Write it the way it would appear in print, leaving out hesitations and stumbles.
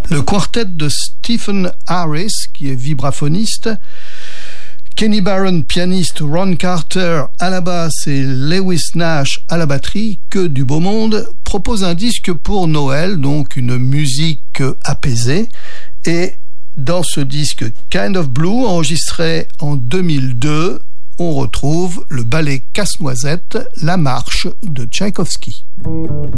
Le quartet de Stephen Harris, qui est vibraphoniste, Kenny Barron, pianiste, Ron Carter à la basse et Lewis Nash à la batterie, que du beau monde, propose un disque pour Noël, donc une musique apaisée. Et dans ce disque Kind of Blue, enregistré en 2002, on retrouve le ballet Casse-Noisette, la marche de Tchaïkovski.